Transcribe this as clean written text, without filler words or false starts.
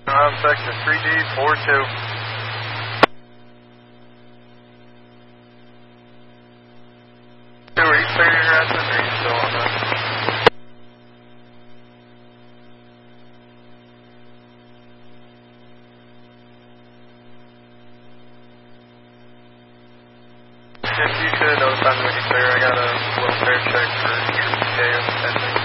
Sector 3G42. Are you clear your harassment or are you still on that? If you could notify me when you clear, I got a welfare check for your PK pending.